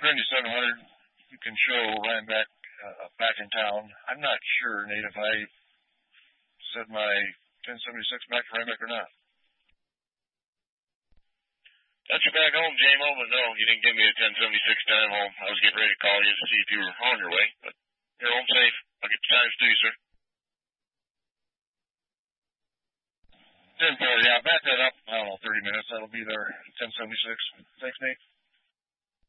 Grindy 700, you can show Rhinebeck back in town. I'm not sure, Nate, if I said my 1076 back to Rhinebeck or not. Got you back home, J-Mo, but no, you didn't give me a 1076 time home. I was getting ready to call you to see if you were on your way, but you're home safe. I'll get the times to you, sir. 1040, yeah, back that up, I don't know, 30 minutes. That'll be there, 1076. Thanks, Nate.